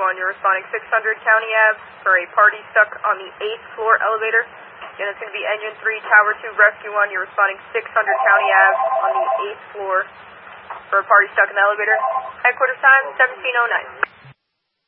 1, you're responding 600 County Ave for a party stuck on the 8th floor elevator. Again, it's going to be Engine 3, Tower 2, Rescue 1. You're responding 600 County Ave on the 8th floor for a party stuck in the elevator. Headquarters time, 1709.